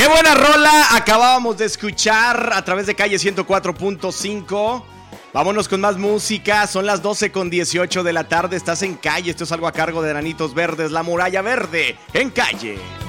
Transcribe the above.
¡Qué buena rola! Acabábamos de escuchar a través de Calle 104.5. Vámonos con más música. Son las 12:18 de la tarde. Estás en Calle. Esto es algo a cargo de Enanitos Verdes, La Muralla Verde, en Calle.